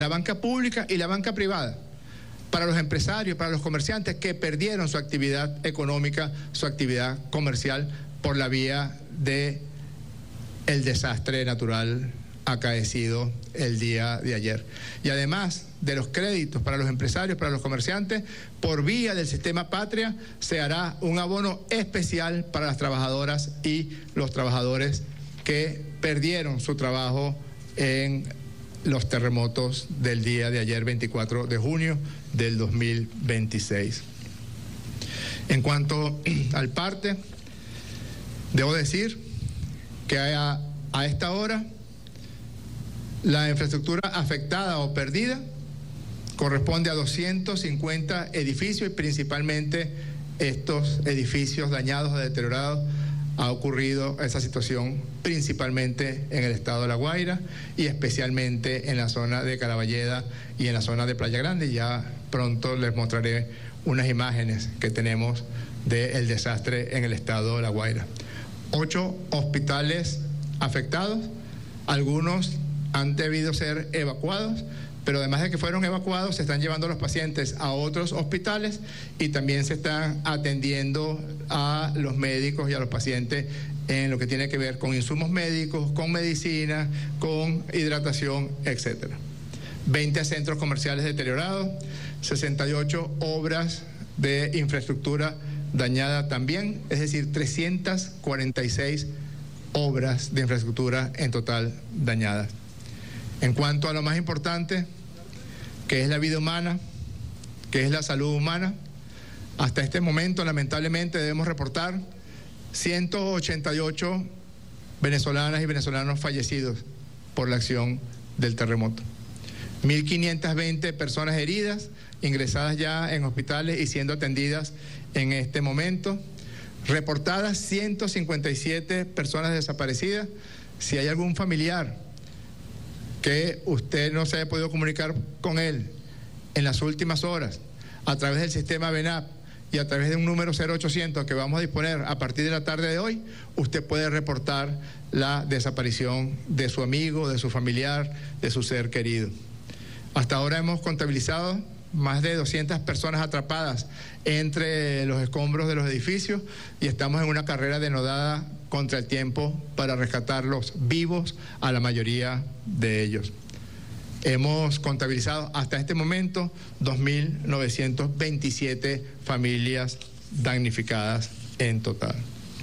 la banca pública y la banca privada, para los empresarios, para los comerciantes que perdieron su actividad económica, su actividad comercial por la vía de el desastre natural acaecido el día de ayer. Y además de los créditos para los empresarios, para los comerciantes, por vía del sistema Patria, se hará un abono especial para las trabajadoras y los trabajadores que perdieron su trabajo en los terremotos del día de ayer, 24 de junio del 2026. En cuanto al parte, debo decir que a esta hora la infraestructura afectada o perdida corresponde a 250 edificios y principalmente estos edificios dañados o deteriorados ha ocurrido esa situación principalmente en el estado de La Guaira y especialmente en la zona de Caraballeda y en la zona de Playa Grande. Ya pronto les mostraré unas imágenes que tenemos del desastre en el estado de La Guaira. 8 hospitales afectados, algunos han debido ser evacuados, pero además de que fueron evacuados, se están llevando a los pacientes a otros hospitales y también se están atendiendo a los médicos y a los pacientes en lo que tiene que ver con insumos médicos, con medicina, con hidratación, etcétera. 20 centros comerciales deteriorados, 68 obras de infraestructura dañada también, es decir, 346 obras de infraestructura en total dañadas. En cuanto a lo más importante, que es la vida humana, que es la salud humana, hasta este momento lamentablemente debemos reportar 188 venezolanas y venezolanos fallecidos por la acción del terremoto. 1.520 personas heridas, ingresadas ya en hospitales y siendo atendidas en este momento. Reportadas 157 personas desaparecidas. Si hay algún familiar que usted no se haya podido comunicar con él en las últimas horas a través del sistema VENAP y a través de un número 0800 que vamos a disponer a partir de la tarde de hoy, usted puede reportar la desaparición de su amigo, de su familiar, de su ser querido. Hasta ahora hemos contabilizado más de 200 personas atrapadas entre los escombros de los edificios y estamos en una carrera denodada contra el tiempo para rescatarlos vivos a la mayoría de ellos. Hemos contabilizado hasta este momento 2.927 familias damnificadas en total.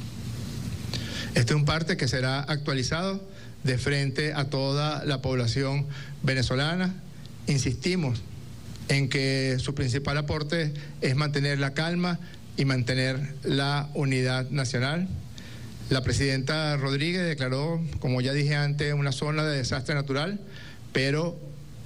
Este es un parte que será actualizado de frente a toda la población venezolana. Insistimos en que su principal aporte es mantener la calma y mantener la unidad nacional. La presidenta Rodríguez declaró, como ya dije antes, una zona de desastre natural, pero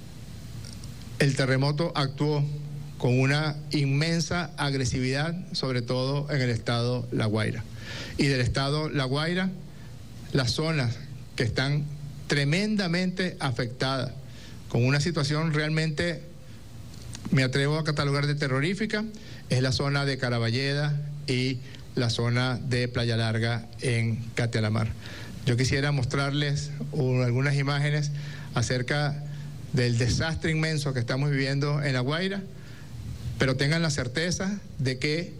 el terremoto actuó con una inmensa agresividad, sobre todo en el estado La Guaira. Y del estado La Guaira, las zonas que están tremendamente afectadas, con una situación realmente, me atrevo a catalogar de terrorífica, es la zona de Caraballeda y la zona de Playa Larga en Catealamar. Yo quisiera mostrarles algunas imágenes acerca del desastre inmenso que estamos viviendo en La Guaira, pero tengan la certeza de que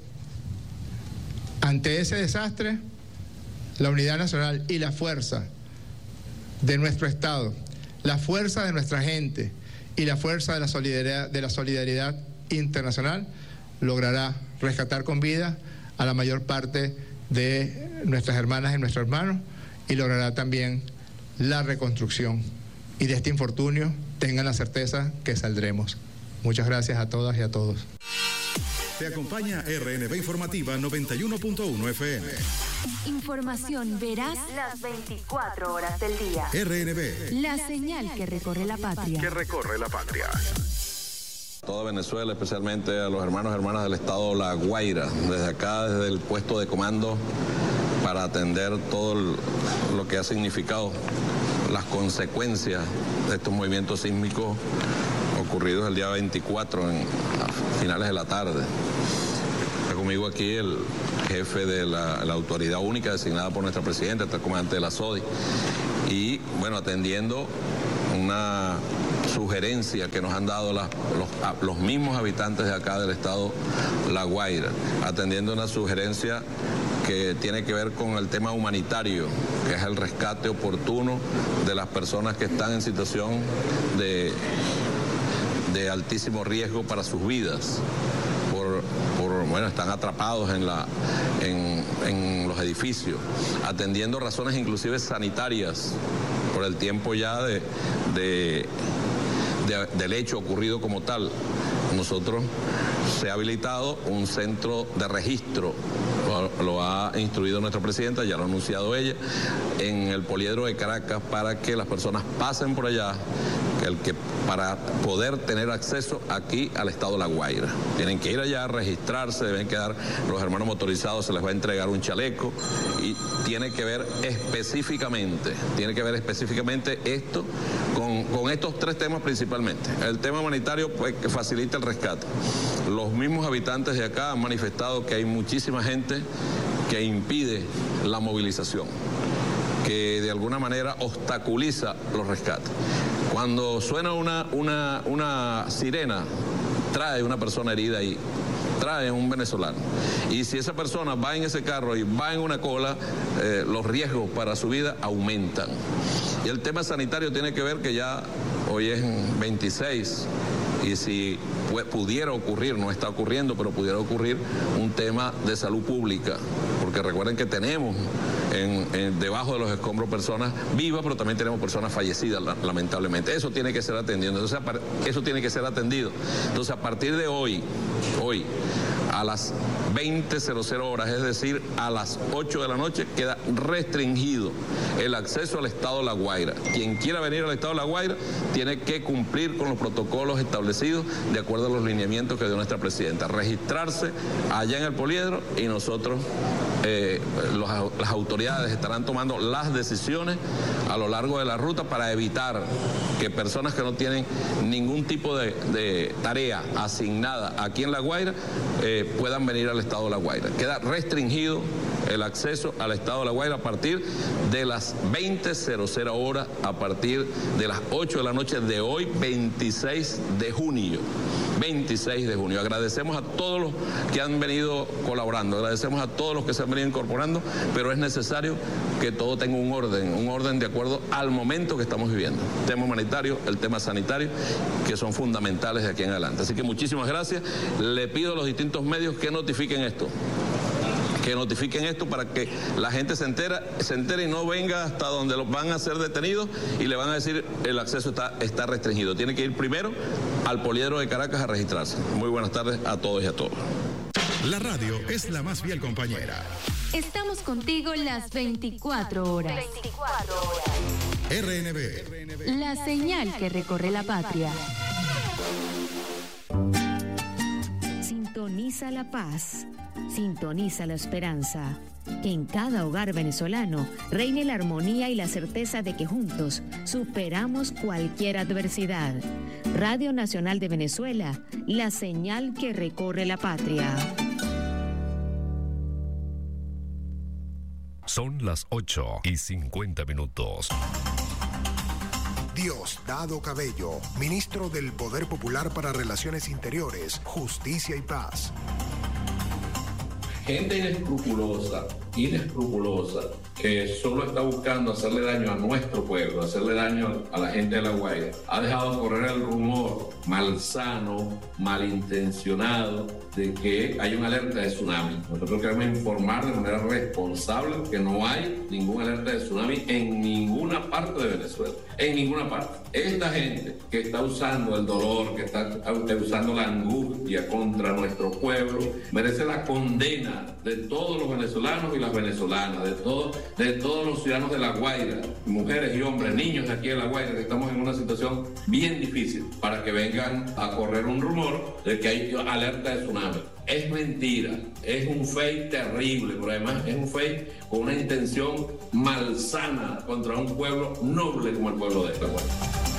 ante ese desastre, la unidad nacional y la fuerza de nuestro Estado, la fuerza de nuestra gente y la fuerza de la solidaridad internacional logrará rescatar con vida a la mayor parte de nuestras hermanas y nuestros hermanos y logrará también la reconstrucción. Y de este infortunio tengan la certeza que saldremos. Muchas gracias a todas y a todos. Te acompaña RNB Informativa 91.1 FM. Información veraz las 24 horas del día. RNB. La señal que recorre la patria. Que recorre la patria. Toda Venezuela, especialmente a los hermanos y hermanas del estado La Guaira, desde acá, desde el puesto de comando, para atender todo lo que ha significado las consecuencias de estos movimientos sísmicos ocurridos el día 24 a finales de la tarde. Está conmigo aquí el jefe de la autoridad única designada por nuestra presidenta, el comandante de la SODI, y bueno, atendiendo una sugerencia sugerencia que nos han dado los mismos habitantes de acá del estado La Guaira, atendiendo una sugerencia que tiene que ver con el tema humanitario, que es el rescate oportuno de las personas que están en situación de altísimo riesgo para sus vidas. Bueno, están atrapados en los edificios, atendiendo razones inclusive sanitarias por el tiempo ya del hecho ocurrido como tal. Nosotros se ha habilitado un centro de registro, lo ha instruido nuestra presidenta, ya lo ha anunciado ella, en el Poliedro de Caracas para que las personas pasen por allá, para poder tener acceso aquí al estado de La Guaira. Tienen que ir allá a registrarse, deben quedar los hermanos motorizados, se les va a entregar un chaleco y tiene que ver específicamente esto con estos tres temas principalmente. El tema humanitario, pues, que facilita el rescate. Los mismos habitantes de acá han manifestado que hay muchísima gente que impide la movilización, que de alguna manera obstaculiza los rescates. Cuando suena una sirena, trae una persona herida ahí, trae un venezolano. Y si esa persona va en ese carro y va en una cola, los riesgos para su vida aumentan. Y el tema sanitario tiene que ver que ya hoy es 26 y si pudiera ocurrir, no está ocurriendo, pero pudiera ocurrir un tema de salud pública, porque recuerden que tenemos debajo de los escombros personas vivas, pero también tenemos personas fallecidas, lamentablemente. Eso tiene que ser atendido. Entonces, a partir de hoy, a las 20:00 horas, es decir, a las 8 de la noche, queda restringido el acceso al estado de La Guaira. Quien quiera venir al estado de La Guaira tiene que cumplir con los protocolos establecidos de acuerdo a los lineamientos que dio nuestra presidenta. Registrarse allá en el Poliedro y nosotros, las autoridades estarán tomando las decisiones a lo largo de la ruta para evitar que personas que no tienen ningún tipo de tarea asignada aquí en La Guaira puedan venir al estado de La Guaira. Queda restringido el acceso al estado de La Guaira a partir de las 20:00 horas, a partir de las 8 de la noche de hoy, 26 de junio. 26 de junio. Agradecemos a todos los que han venido colaborando, agradecemos a todos los que se han venido incorporando, pero es necesario que todo tenga un orden de acuerdo al momento que estamos viviendo. El tema humanitario, el tema sanitario, que son fundamentales de aquí en adelante. Así que muchísimas gracias. Le pido a los distintos medios que notifiquen esto. Para que la gente se entere y no venga hasta donde los van a ser detenidos y le van a decir el acceso está restringido. Tiene que ir primero al Poliedro de Caracas a registrarse. Muy buenas tardes a todos y a todas. La radio es la más fiel compañera. Estamos contigo las 24 horas. RNB. La señal que recorre la patria. Sintoniza la paz. Sintoniza la esperanza. Que en cada hogar venezolano reine la armonía y la certeza de que juntos superamos cualquier adversidad. Radio Nacional de Venezuela, la señal que recorre la patria. Son las 8:50. Diosdado Cabello, ministro del Poder Popular para Relaciones Interiores, Justicia y Paz. Gente inescrupulosa, que solo está buscando hacerle daño a nuestro pueblo, hacerle daño a la gente de La Guaira. Ha dejado correr el rumor malsano, malintencionado, de que hay una alerta de tsunami. Nosotros queremos informar de manera responsable que no hay ninguna alerta de tsunami en ninguna parte de Venezuela. En ninguna parte. Esta gente que está usando el dolor, que está usando la angustia contra nuestro pueblo, merece la condena de todos los venezolanos y las venezolanas, de todos los ciudadanos de La Guaira, mujeres y hombres, niños de aquí de La Guaira, que estamos en una situación bien difícil, para que vengan a correr un rumor de que hay alerta de tsunami. Es mentira, es un fake terrible, pero además es un fake con una intención malsana contra un pueblo noble como el pueblo de La Guaira.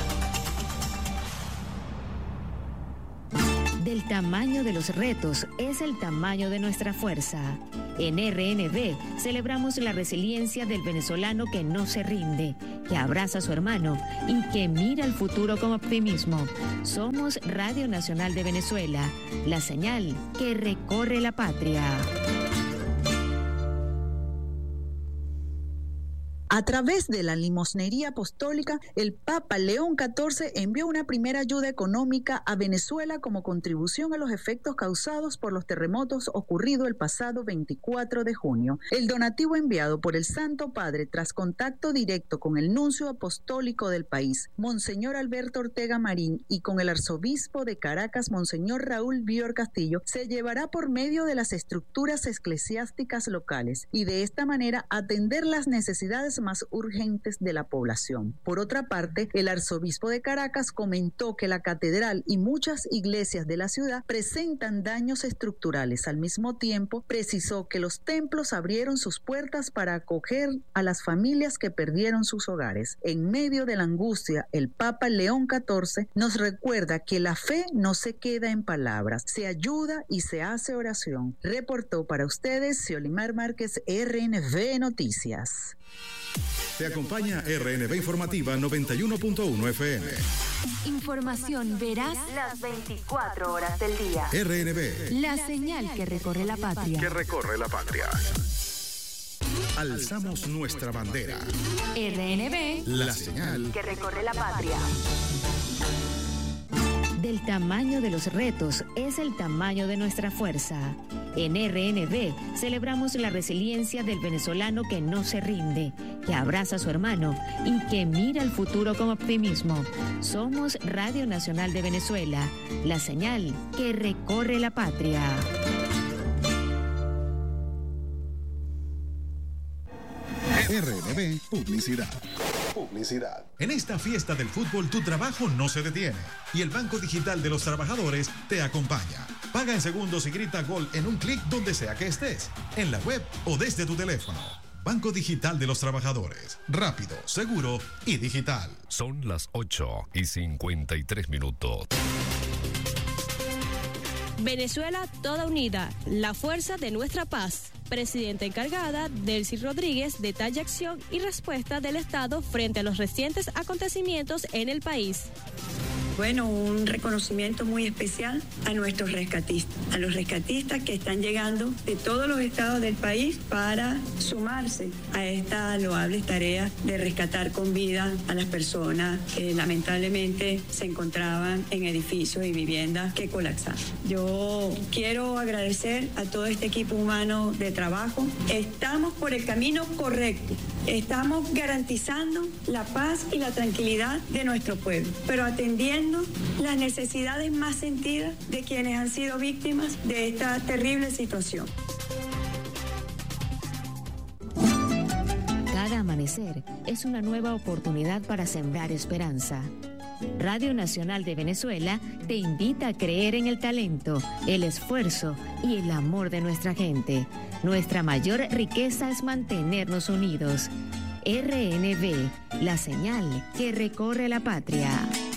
Del tamaño de los retos es el tamaño de nuestra fuerza. En RNB celebramos la resiliencia del venezolano que no se rinde, que abraza a su hermano y que mira el futuro con optimismo. Somos Radio Nacional de Venezuela, la señal que recorre la patria. A través de la limosnería apostólica, el Papa León XIV envió una primera ayuda económica a Venezuela como contribución a los efectos causados por los terremotos ocurridos el pasado 24 de junio. El donativo enviado por el Santo Padre tras contacto directo con el nuncio apostólico del país, Monseñor Alberto Ortega Marín, y con el arzobispo de Caracas, Monseñor Raúl Bior Castillo, se llevará por medio de las estructuras eclesiásticas locales y de esta manera atender las necesidades más urgentes de la población. Por otra parte, el arzobispo de Caracas comentó que la catedral y muchas iglesias de la ciudad presentan daños estructurales. Al mismo tiempo, precisó que los templos abrieron sus puertas para acoger a las familias que perdieron sus hogares. En medio de la angustia, el Papa León XIV nos recuerda que la fe no se queda en palabras, se ayuda y se hace oración. Reportó para ustedes Siolimar Márquez, RNV Noticias. Te acompaña RNV Informativa 91.1 FM. Información veraz las 24 horas del día. RNV. La señal que recorre la patria. Que recorre la patria. Alzamos nuestra bandera. RNV. La señal que recorre la patria. Del tamaño de los retos es el tamaño de nuestra fuerza. En RNV celebramos la resiliencia del venezolano que no se rinde, que abraza a su hermano y que mira el futuro con optimismo. Somos Radio Nacional de Venezuela, la señal que recorre la patria. RNV Publicidad. En esta fiesta del fútbol tu trabajo no se detiene y el Banco Digital de los Trabajadores te acompaña. Paga en segundos y grita gol en un clic donde sea que estés, en la web o desde tu teléfono. Banco Digital de los Trabajadores. Rápido, seguro y digital. Son las 8:53. Venezuela toda unida, la fuerza de nuestra paz. Presidenta encargada, Delcy Rodríguez, detalla acción y respuesta del Estado frente a los recientes acontecimientos en el país. Bueno, un reconocimiento muy especial a nuestros rescatistas, a los rescatistas que están llegando de todos los estados del país para sumarse a esta loable tarea de rescatar con vida a las personas que lamentablemente se encontraban en edificios y viviendas que colapsaron. Yo quiero agradecer a todo este equipo humano de trabajo. Estamos por el camino correcto. Estamos garantizando la paz y la tranquilidad de nuestro pueblo, pero atendiendo las necesidades más sentidas de quienes han sido víctimas de esta terrible situación. Cada amanecer es una nueva oportunidad para sembrar esperanza. Radio Nacional de Venezuela te invita a creer en el talento, el esfuerzo y el amor de nuestra gente. Nuestra mayor riqueza es mantenernos unidos. RNV, la señal que recorre la patria.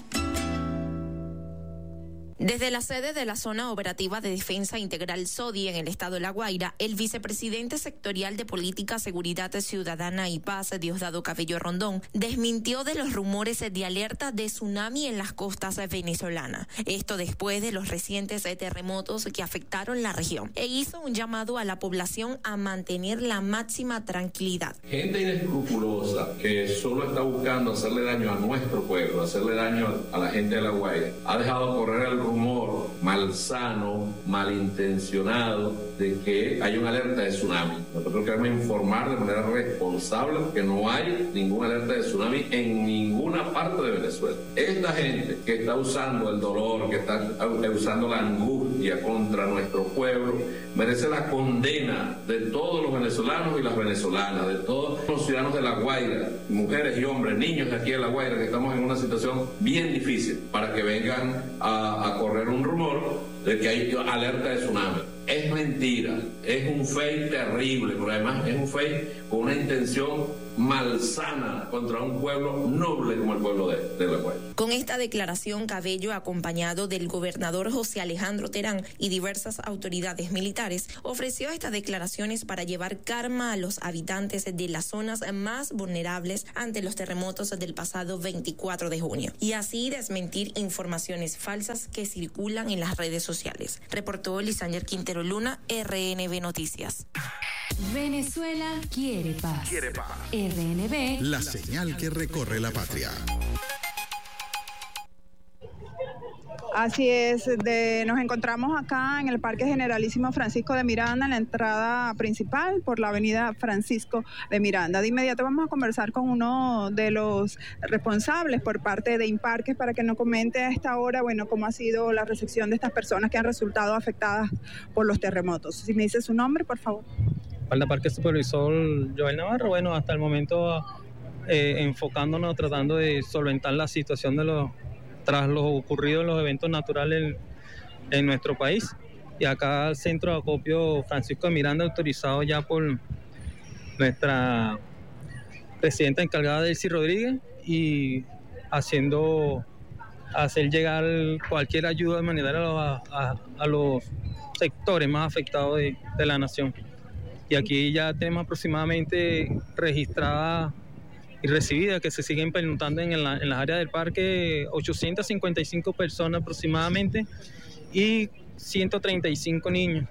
Desde la sede de la Zona Operativa de Defensa Integral SODI en el estado de La Guaira, el vicepresidente sectorial de Política, Seguridad Ciudadana y Paz, Diosdado Cabello Rondón, desmintió de los rumores de alerta de tsunami en las costas venezolanas. Esto después de los recientes terremotos que afectaron la región, e hizo un llamado a la población a mantener la máxima tranquilidad. Gente inescrupulosa que solo está buscando hacerle daño a nuestro pueblo, hacerle daño a la gente de La Guaira, ha dejado correr el rumor malsano, malintencionado de que hay una alerta de tsunami. Nosotros queremos informar de manera responsable que no hay ninguna alerta de tsunami en ninguna parte de Venezuela. Esta gente que está usando el dolor, que está usando la angustia contra nuestro pueblo, merece la condena de todos los venezolanos y las venezolanas, de todos los ciudadanos de La Guaira, mujeres y hombres, niños de aquí de La Guaira, que estamos en una situación bien difícil, para que vengan a correr un rumor de que hay alerta de tsunami. Es mentira, es un fake terrible, pero además es un fake con una intención malsana contra un pueblo noble como el pueblo de La Guaira. Con esta declaración, Cabello, acompañado del gobernador José Alejandro Terán y diversas autoridades militares, ofreció estas declaraciones para llevar calma a los habitantes de las zonas más vulnerables ante los terremotos del pasado 24 de junio y así desmentir informaciones falsas que circulan en las redes sociales. Reportó Lisander Quintero Luna, RNB Noticias. Venezuela quiere paz. RNB, la señal que recorre la patria. Así es, nos encontramos acá en el Parque Generalísimo Francisco de Miranda, en la entrada principal por la avenida Francisco de Miranda. De inmediato vamos a conversar con uno de los responsables por parte de Imparques para que nos comente a esta hora, bueno, cómo ha sido la recepción de estas personas que han resultado afectadas por los terremotos. Si me dice su nombre, por favor. Parque Supervisor Joel Navarro. Bueno, hasta el momento enfocándonos, tratando de solventar la situación tras lo ocurrido en los eventos naturales en nuestro país. Y acá el centro de acopio Francisco de Miranda, autorizado ya por nuestra presidenta encargada Delcy Rodríguez, y hacer llegar cualquier ayuda humanitaria a los sectores más afectados de la nación. Y aquí ya tenemos aproximadamente registrada y recibida, que se siguen pernoctando en las áreas del parque, 855 personas aproximadamente y 135 niños,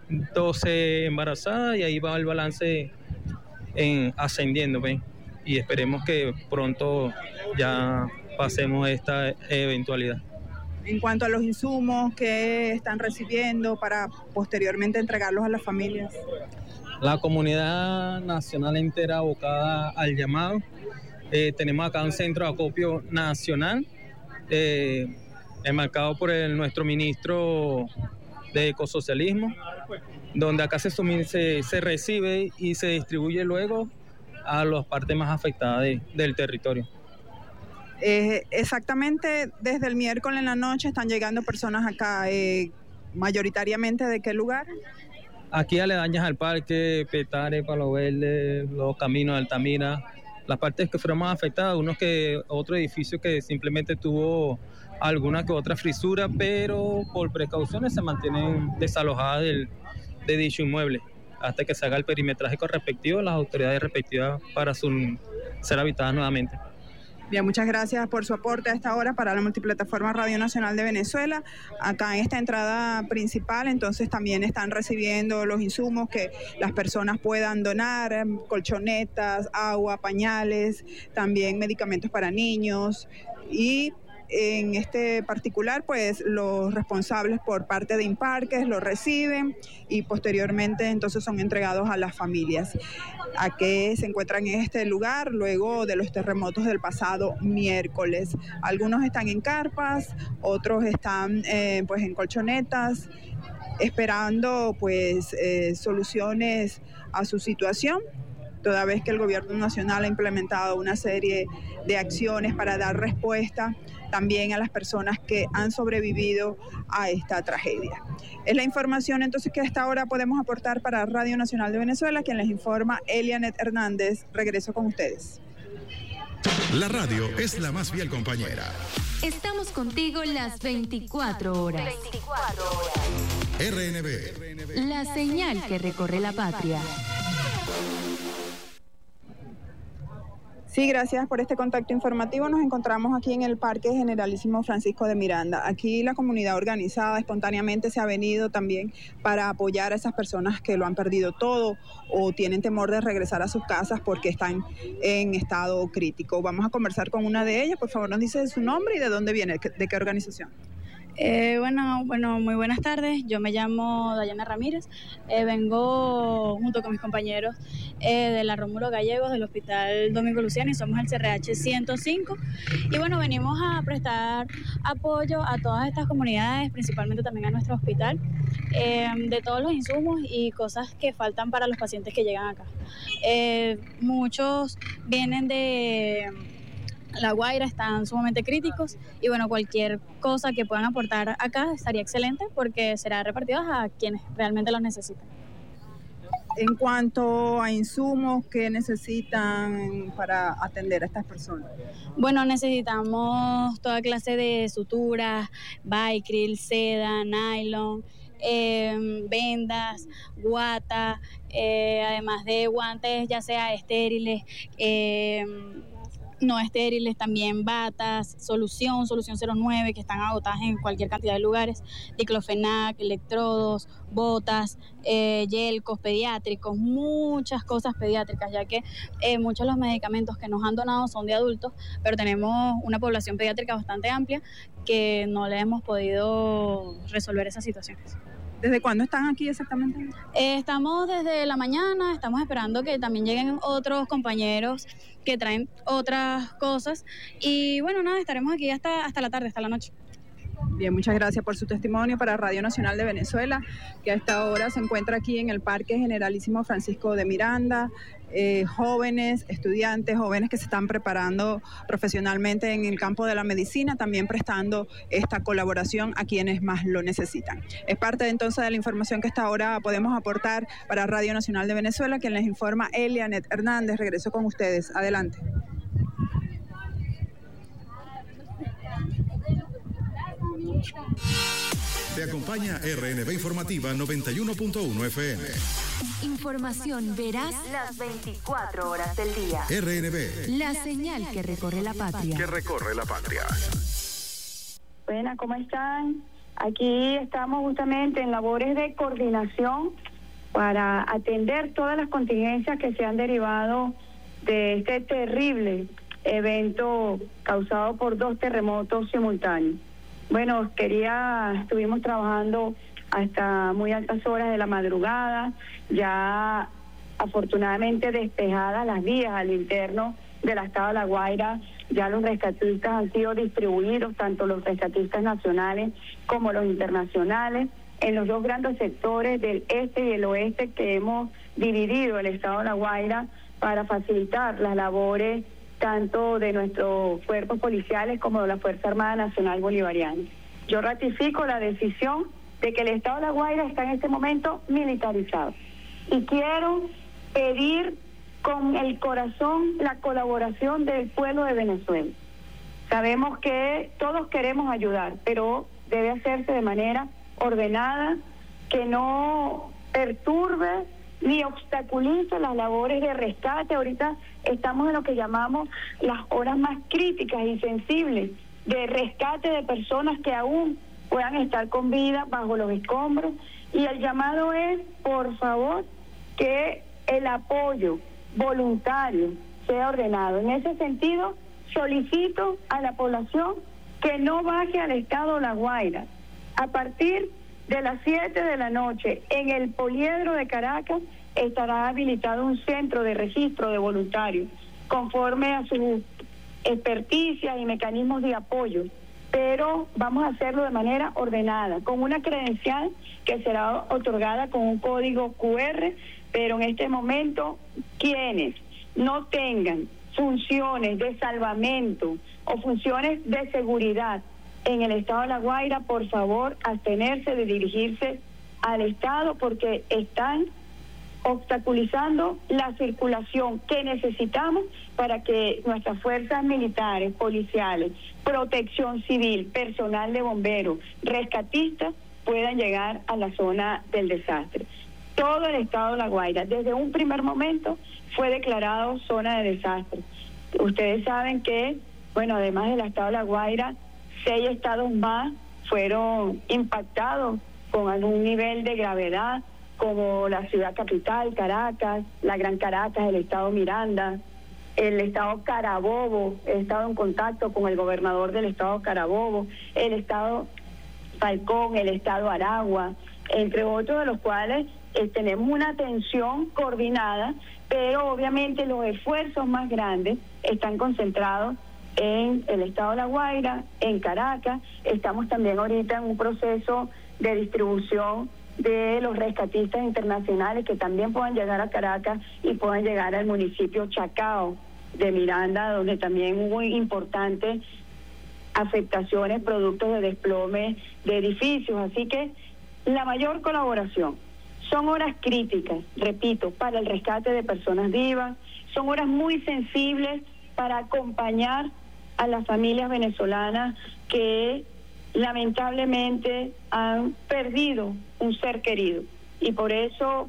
12 embarazadas, y ahí va el balance ascendiendo, ¿ven? Y esperemos que pronto ya pasemos esta eventualidad. En cuanto a los insumos que están recibiendo para posteriormente entregarlos a las familias. La comunidad nacional entera abocada al llamado. Tenemos acá un centro de acopio nacional, enmarcado por nuestro ministro de Ecosocialismo, donde acá se recibe y se distribuye luego a las partes más afectadas del territorio. Exactamente, desde el miércoles en la noche están llegando personas acá, mayoritariamente ¿de qué lugar? Aquí aledañas al parque, Petare, Palo Verde, los caminos de Altamira, las partes que fueron más afectadas, otro edificio que simplemente tuvo alguna que otra fisura, pero por precauciones se mantienen desalojadas de dicho inmueble hasta que se haga el perimetraje respectivo de las autoridades respectivas para ser habitadas nuevamente. Bien, muchas gracias por su aporte a esta hora para la multiplataforma Radio Nacional de Venezuela. Acá en esta entrada principal, entonces también están recibiendo los insumos que las personas puedan donar, colchonetas, agua, pañales, también medicamentos para niños, y en este particular, pues los responsables por parte de Imparques lo reciben y posteriormente entonces son entregados a las familias a que se encuentran en este lugar luego de los terremotos del pasado miércoles. Algunos están en carpas, otros están pues en colchonetas, esperando pues soluciones a su situación, toda vez que el gobierno nacional ha implementado una serie de acciones para dar respuesta también a las personas que han sobrevivido a esta tragedia. Es la información entonces que a esta hora podemos aportar para Radio Nacional de Venezuela. Quien les informa, Elianet Hernández. Regreso con ustedes. La radio es la más fiel compañera. Estamos contigo las 24 horas. RNB. La señal que recorre la patria. Sí, gracias por este contacto informativo. Nos encontramos aquí en el Parque Generalísimo Francisco de Miranda. Aquí la comunidad organizada espontáneamente se ha venido también para apoyar a esas personas que lo han perdido todo o tienen temor de regresar a sus casas porque están en estado crítico. Vamos a conversar con una de ellas. Por favor, nos dice su nombre y de dónde viene, de qué organización. Bueno, muy buenas tardes. Yo me llamo Dayana Ramírez. Vengo junto con mis compañeros de la Rómulo Gallegos del Hospital Domingo Luciano y somos el CRH 105. Y bueno, venimos a prestar apoyo a todas estas comunidades, principalmente también a nuestro hospital, de todos los insumos y cosas que faltan para los pacientes que llegan acá. Muchos vienen de La Guaira, están sumamente críticos y bueno, cualquier cosa que puedan aportar acá estaría excelente porque será repartido a quienes realmente los necesitan. En cuanto a insumos, ¿qué necesitan para atender a estas personas? Bueno, necesitamos toda clase de suturas, Vicryl, seda, nylon, vendas, guata, además de guantes ya sea estériles, no estériles, también batas, solución 09 que están agotadas en cualquier cantidad de lugares, diclofenac, electrodos, botas, yelcos pediátricos, muchas cosas pediátricas, ya que muchos de los medicamentos que nos han donado son de adultos, pero tenemos una población pediátrica bastante amplia que no le hemos podido resolver esas situaciones. ¿Desde cuándo están aquí exactamente? Estamos desde la mañana, estamos esperando que también lleguen otros compañeros que traen otras cosas y bueno, nada, estaremos aquí hasta la tarde, hasta la noche. Bien, muchas gracias por su testimonio para Radio Nacional de Venezuela, que a esta hora se encuentra aquí en el Parque Generalísimo Francisco de Miranda. Jóvenes, estudiantes, jóvenes que se están preparando profesionalmente en el campo de la medicina, también prestando esta colaboración a quienes más lo necesitan. Es parte entonces de la información que hasta ahora podemos aportar para Radio Nacional de Venezuela, quien les informa Elianet Hernández. Regreso con ustedes. Adelante. Te acompaña RNB Informativa 91.1 FM. Información veraz las 24 horas del día. RNB. La señal que recorre la patria. Buenas, ¿cómo están? Aquí estamos justamente en labores de coordinación para atender todas las contingencias que se han derivado de este terrible evento causado por 2 terremotos simultáneos. Bueno, estuvimos trabajando hasta muy altas horas de la madrugada, ya afortunadamente despejadas las vías al interno del estado de La Guaira, ya los rescatistas han sido distribuidos, tanto los rescatistas nacionales como los internacionales, en los 2 grandes sectores del este y el oeste que hemos dividido el estado de La Guaira para facilitar las labores tanto de nuestros cuerpos policiales como de la Fuerza Armada Nacional Bolivariana. Yo ratifico la decisión de que el estado de La Guaira está en este momento militarizado. Y quiero pedir con el corazón la colaboración del pueblo de Venezuela. Sabemos que todos queremos ayudar, pero debe hacerse de manera ordenada, que no perturbe ni obstaculiza las labores de rescate. Ahorita estamos en lo que llamamos las horas más críticas y sensibles de rescate de personas que aún puedan estar con vida bajo los escombros, y el llamado es, por favor, que el apoyo voluntario sea ordenado. En ese sentido, solicito a la población que no baje al estado La Guaira. A partir de las 7 de la noche, en el Poliedro de Caracas, estará habilitado un centro de registro de voluntarios, conforme a sus experticias y mecanismos de apoyo, pero vamos a hacerlo de manera ordenada, con una credencial que será otorgada con un código QR, pero en este momento, quienes no tengan funciones de salvamento o funciones de seguridad en el estado de La Guaira, por favor, abstenerse de dirigirse al estado, porque están obstaculizando la circulación que necesitamos para que nuestras fuerzas militares, policiales, protección civil, personal de bomberos, rescatistas puedan llegar a la zona del desastre. Todo el estado de La Guaira, desde un primer momento, fue declarado zona de desastre. Ustedes saben que, bueno, además del estado de La Guaira, 6 estados más fueron impactados con algún nivel de gravedad, como la ciudad capital, Caracas, la Gran Caracas, el estado Miranda, el estado Carabobo. He estado en contacto con el gobernador del estado Carabobo, el estado Falcón, el estado Aragua, entre otros, de los cuales tenemos una atención coordinada, pero obviamente los esfuerzos más grandes están concentrados en el estado de La Guaira, en Caracas. Estamos también ahorita en un proceso de distribución de los rescatistas internacionales que también puedan llegar a Caracas y puedan llegar al municipio Chacao de Miranda, donde también hubo importantes afectaciones producto de desplome de edificios. Así que la mayor colaboración. Son horas críticas, repito, para el rescate de personas vivas, son horas muy sensibles para acompañar a las familias venezolanas que lamentablemente han perdido un ser querido. Y por eso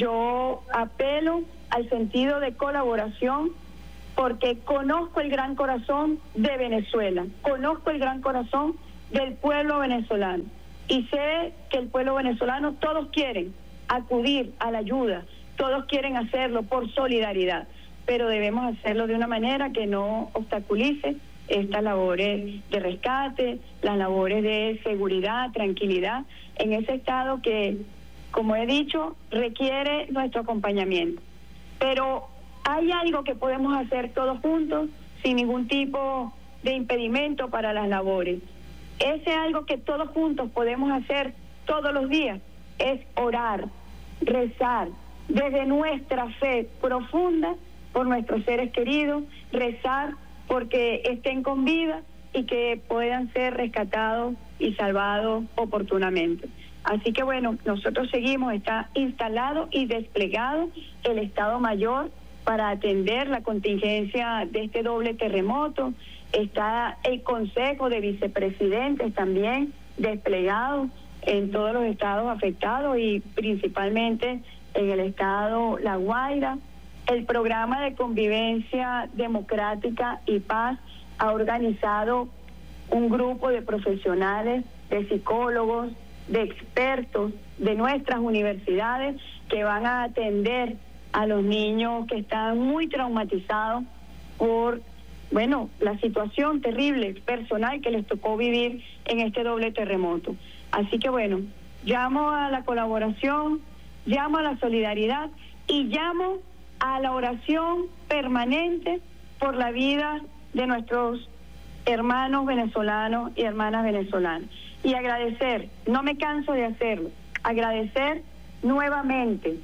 yo apelo al sentido de colaboración, porque conozco el gran corazón de Venezuela, conozco el gran corazón del pueblo venezolano y sé que el pueblo venezolano todos quieren acudir a la ayuda, todos quieren hacerlo por solidaridad, pero debemos hacerlo de una manera que no obstaculice estas labores de rescate, las labores de seguridad, tranquilidad, en ese estado que, como he dicho, requiere nuestro acompañamiento. Pero hay algo que podemos hacer todos juntos, sin ningún tipo de impedimento para las labores. Ese algo que todos juntos podemos hacer todos los días es orar, rezar, desde nuestra fe profunda por nuestros seres queridos, rezar porque estén con vida y que puedan ser rescatados y salvados oportunamente. Así que bueno, nosotros seguimos, está instalado y desplegado el Estado Mayor para atender la contingencia de este doble terremoto. Está el Consejo de Vicepresidentes también desplegado en todos los estados afectados y principalmente en el estado La Guaira. El programa de convivencia democrática y paz ha organizado un grupo de profesionales, de psicólogos, de expertos de nuestras universidades que van a atender a los niños que están muy traumatizados por, bueno, la situación terrible personal que les tocó vivir en este doble terremoto. Así que bueno, llamo a la colaboración, llamo a la solidaridad y llamo a la oración permanente por la vida de nuestros hermanos venezolanos y hermanas venezolanas. Y agradecer, no me canso de hacerlo, agradecer nuevamente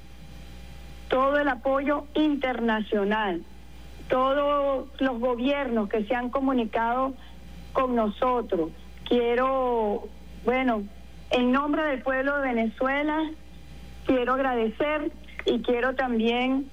todo el apoyo internacional, todos los gobiernos que se han comunicado con nosotros. Quiero, bueno, en nombre del pueblo de Venezuela, quiero agradecer y quiero también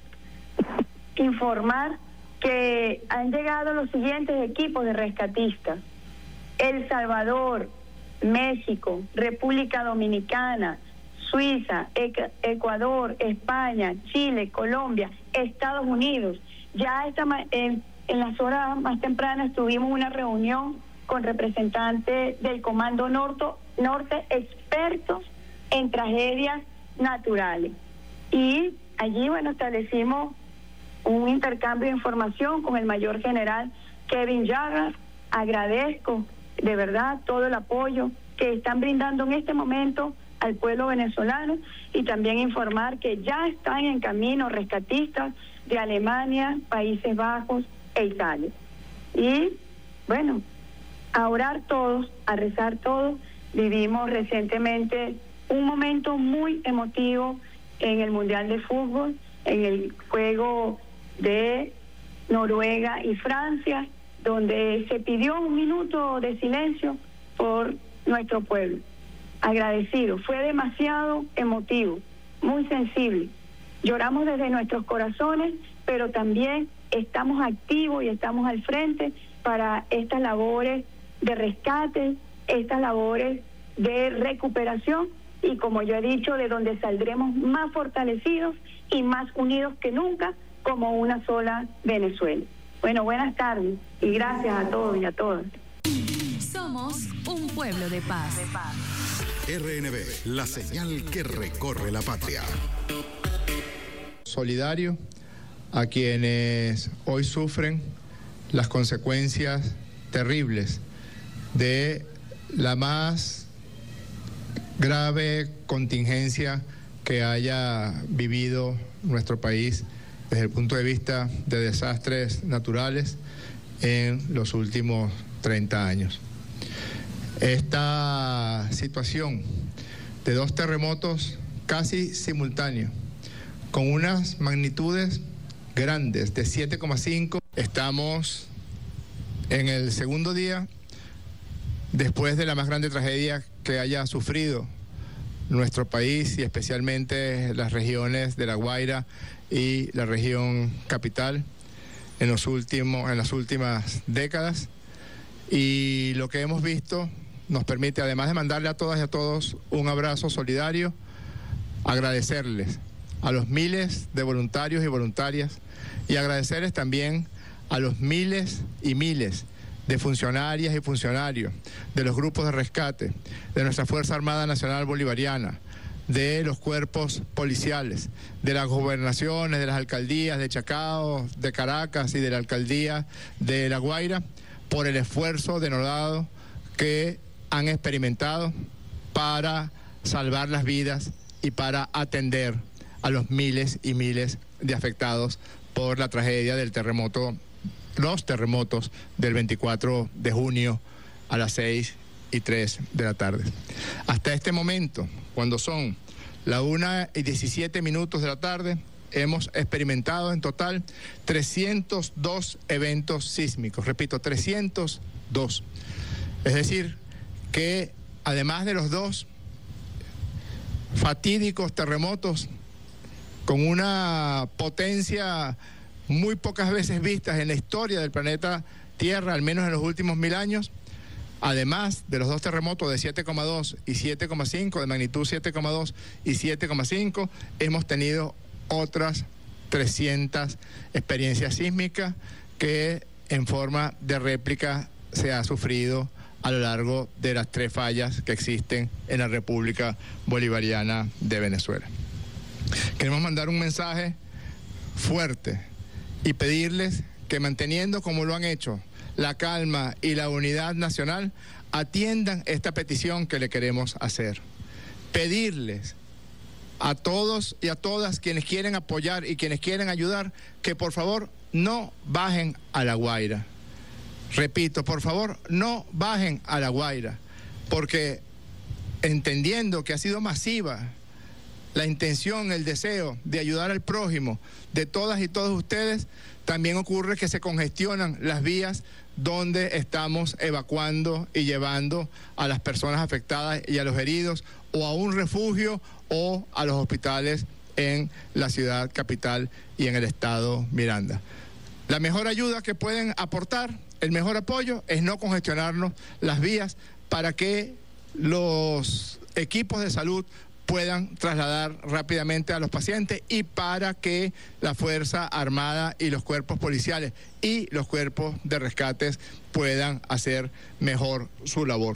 informar que han llegado los siguientes equipos de rescatistas: El Salvador, México, República Dominicana, Suiza, Ecuador, España, Chile, Colombia, Estados Unidos. Ya en las horas más tempranas tuvimos una reunión con representantes del Comando Norte, expertos en tragedias naturales. Y allí, bueno, establecimos un intercambio de información con el mayor general Kevin Llagas. Agradezco de verdad todo el apoyo que están brindando en este momento al pueblo venezolano y también informar que ya están en camino rescatistas de Alemania, Países Bajos e Italia. Y bueno, a orar todos, a rezar todos. Vivimos recientemente un momento muy emotivo en el Mundial de Fútbol, en el juego de Noruega y Francia, donde se pidió un minuto de silencio por nuestro pueblo. Agradecido, fue demasiado emotivo, muy sensible. Lloramos desde nuestros corazones, pero también estamos activos y estamos al frente para estas labores de rescate, estas labores de recuperación y, como yo he dicho, de donde saldremos más fortalecidos y más unidos que nunca como una sola Venezuela. Bueno, buenas tardes y gracias a todos y a todas. Somos un pueblo de paz. RNB, la señal que recorre la patria. Solidario a quienes hoy sufren las consecuencias terribles de la más grave contingencia que haya vivido nuestro país desde el punto de vista de desastres naturales en los últimos 30 años. Esta situación de dos terremotos casi simultáneos, con unas magnitudes grandes de 7,5, estamos en el segundo día después de la más grande tragedia que haya sufrido nuestro país y especialmente las regiones de La Guaira y la región capital en las últimas décadas. Y lo que hemos visto nos permite, además de mandarle a todas y a todos un abrazo solidario, agradecerles a los miles de voluntarios y voluntarias y agradecerles también a los miles y miles de funcionarias y funcionarios de los grupos de rescate, de nuestra Fuerza Armada Nacional Bolivariana, de los cuerpos policiales, de las gobernaciones, de las alcaldías de Chacao, de Caracas y de la alcaldía de La Guaira, por el esfuerzo denodado que han experimentado para salvar las vidas y para atender a los miles y miles de afectados por la tragedia del terremoto, los terremotos del 24 de junio a las 6:03 de la tarde. Hasta este momento, cuando son las 1:17 de la tarde, hemos experimentado en total 302 eventos sísmicos. Repito, 302. Es decir, que además de los 2 fatídicos terremotos con una potencia muy pocas veces vistas en la historia del planeta Tierra, al menos en los últimos 1000 años, además de los 2 terremotos de 7,2 y 7,5, de magnitud 7,2 y 7,5, hemos tenido otras 300 experiencias sísmicas que en forma de réplica se ha sufrido a lo largo de las 3 fallas que existen en la República Bolivariana de Venezuela. Queremos mandar un mensaje fuerte y pedirles que, manteniendo como lo han hecho la calma y la unidad nacional, atiendan esta petición que le queremos hacer. Pedirles a todos y a todas quienes quieren apoyar y quienes quieren ayudar, que por favor no bajen a La Guaira. Repito, por favor, no bajen a La Guaira, porque entendiendo que ha sido masiva la intención, el deseo de ayudar al prójimo de todas y todos ustedes, también ocurre que se congestionan las vías donde estamos evacuando y llevando a las personas afectadas y a los heridos, o a un refugio o a los hospitales en la ciudad capital y en el estado Miranda. La mejor ayuda que pueden aportar, el mejor apoyo, es no congestionarnos las vías para que los equipos de salud puedan trasladar rápidamente a los pacientes y para que la Fuerza Armada y los cuerpos policiales y los cuerpos de rescates puedan hacer mejor su labor.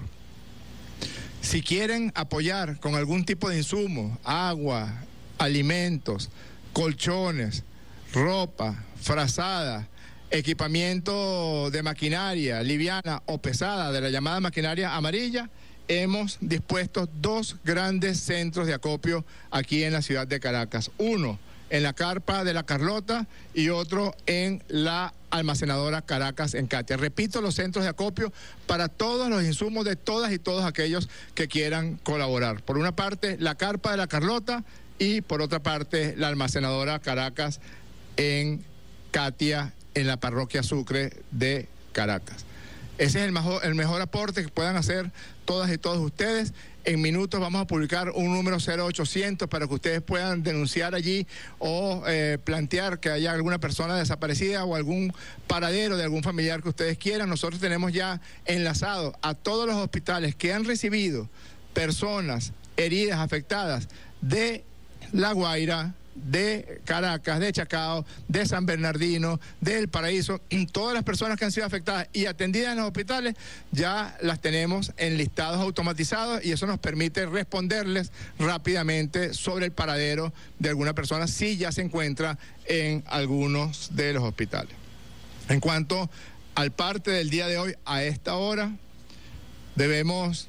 Si quieren apoyar con algún tipo de insumo, agua, alimentos, colchones, ropa, frazada, equipamiento de maquinaria liviana o pesada de la llamada maquinaria amarilla, hemos dispuesto 2 grandes centros de acopio aquí en la ciudad de Caracas. Uno en la carpa de La Carlota y otro en la almacenadora Caracas en Catia. Repito, los centros de acopio para todos los insumos de todas y todos aquellos que quieran colaborar. Por una parte, la carpa de La Carlota y por otra parte, la almacenadora Caracas en Catia, en la parroquia Sucre de Caracas. Ese es el mejor aporte que puedan hacer todas y todos ustedes. En minutos vamos a publicar un número 0800 para que ustedes puedan denunciar allí o plantear que haya alguna persona desaparecida o algún paradero de algún familiar que ustedes quieran. Nosotros tenemos ya enlazado a todos los hospitales que han recibido personas heridas, afectadas de La Guaira, de Caracas, de Chacao, de San Bernardino, del Paraíso. Todas las personas que han sido afectadas y atendidas en los hospitales ya las tenemos en listados automatizados y eso nos permite responderles rápidamente sobre el paradero de alguna persona si ya se encuentra en algunos de los hospitales. En cuanto al parte del día de hoy, a esta hora debemos